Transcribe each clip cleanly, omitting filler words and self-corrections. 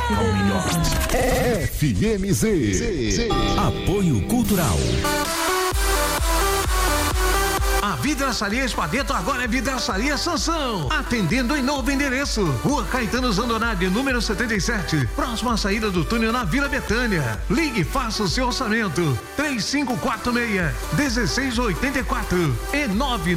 FMZ. Apoio Cultural. A Vidraçaria Espadeto agora é Vidraçaria Sansão, atendendo em novo endereço, Rua Caetano Zandonade, número 77, próxima à saída do túnel na Vila Betânia. Ligue e faça o seu orçamento, 3546-1684 e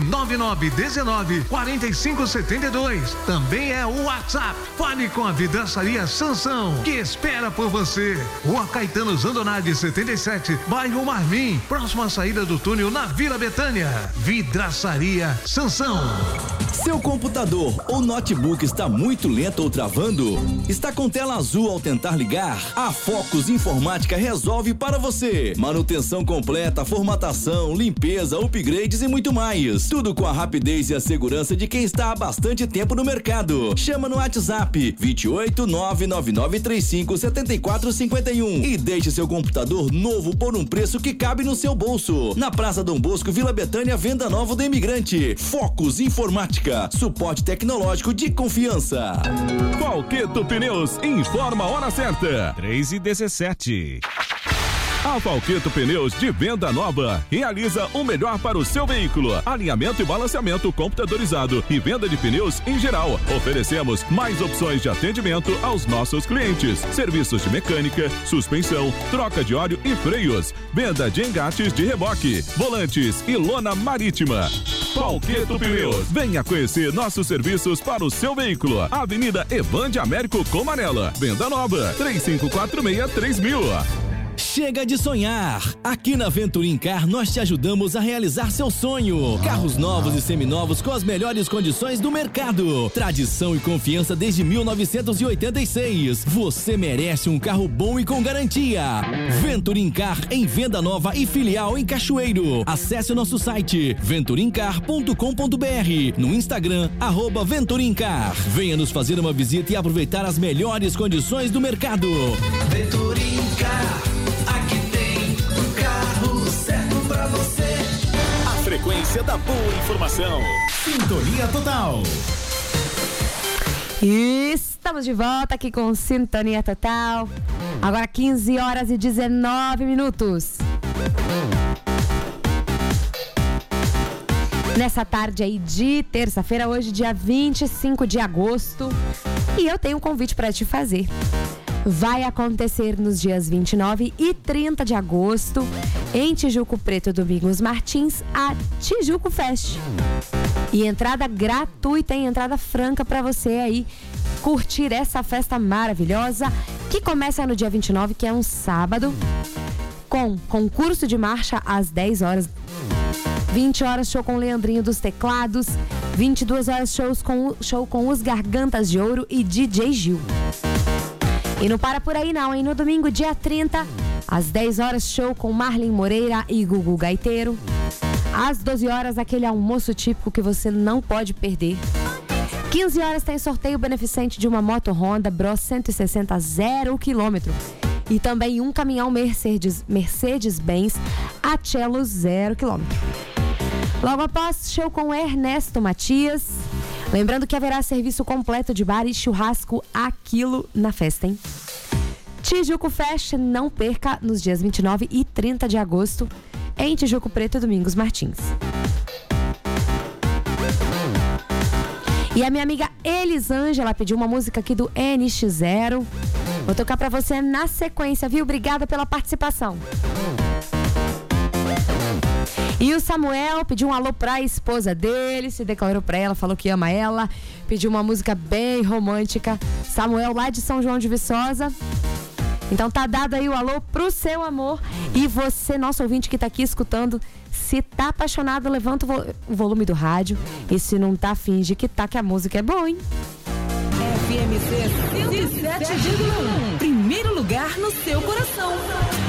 999-19-4572. Também é o WhatsApp. Fale com a Vidraçaria Sansão, que espera por você. Rua Caetano Zandonade, 77, bairro Marmim, próxima à saída do túnel na Vila Betânia. Vidraçaria Sansão. Seu computador ou notebook está muito lento ou travando? Está com tela azul ao tentar ligar? A Focus Informática resolve para você. Manutenção completa, formatação, limpeza, upgrades e muito mais. Tudo com a rapidez e a segurança de quem está há bastante tempo no mercado. Chama no WhatsApp 28 99935 7451 e deixe seu computador novo por um preço que cabe no seu bolso. Na Praça Dom Bosco, Vila Betânia, Venda Nova do Imigrante. Focus Informática. Suporte tecnológico de confiança. Falqueto Pneus informa a hora certa. 3h17. A Falqueto Pneus de Venda Nova realiza o melhor para o seu veículo: alinhamento e balanceamento computadorizado e venda de pneus em geral. Oferecemos mais opções de atendimento aos nossos clientes: serviços de mecânica, suspensão, troca de óleo e freios, venda de engates de reboque, volantes e lona marítima. Falqueto Pneus, venha conhecer nossos serviços para o seu veículo. Avenida Evande Américo Comarela, Venda Nova, 3546-3000. Chega de sonhar! Aqui na Venturim Car nós te ajudamos a realizar seu sonho. Carros novos e seminovos com as melhores condições do mercado. Tradição e confiança desde 1986. Você merece um carro bom e com garantia. Venturim Car em Venda Nova e filial em Cachoeiro. Acesse o nosso site venturimcar.com.br, no Instagram @VenturimCar. Venha nos fazer uma visita e aproveitar as melhores condições do mercado. Venturim Car. Frequência da boa informação. Sintonia Total. Estamos de volta aqui com Sintonia Total. Agora 15h19. Nessa tarde aí de terça-feira, hoje dia 25 de agosto. E eu tenho um convite para te fazer. Vai acontecer nos dias 29 e 30 de agosto, em Tijuco Preto, Domingos Martins, a Tijuco Fest. E entrada gratuita, entrada franca para você aí curtir essa festa maravilhosa, que começa no dia 29, que é um sábado, com concurso de marcha às 10 horas. 20 horas, show com o Leandrinho dos Teclados. 22 horas, show com os Gargantas de Ouro e DJ Gil. E não para por aí não, hein? No domingo, dia 30, às 10 horas, show com Marlin Moreira e Gugu Gaiteiro. Às 12 horas, aquele almoço típico que você não pode perder. 15 horas tem sorteio beneficente de uma moto Honda Bros 160 0 km. E também um caminhão Mercedes-Benz Acelo 0 km. Logo após, show com Ernesto Matias. Lembrando que haverá serviço completo de bar e churrasco a quilo na festa, hein? Tijuco Fest, não perca, nos dias 29 e 30 de agosto, em Tijuco Preto e Domingos Martins. E a minha amiga Elisângela pediu uma música aqui do NX0. Vou tocar pra você na sequência, viu? Obrigada pela participação. E o Samuel pediu um alô pra esposa dele, se declarou pra ela, falou que ama ela, pediu uma música bem romântica. Samuel lá de São João de Viçosa. Então tá dado aí o alô pro seu amor. E você, nosso ouvinte que tá aqui escutando, se tá apaixonado, levanta o volume do rádio. E se não tá, finge que tá, que a música é boa, hein? FMZ 107,1. Primeiro lugar no seu coração.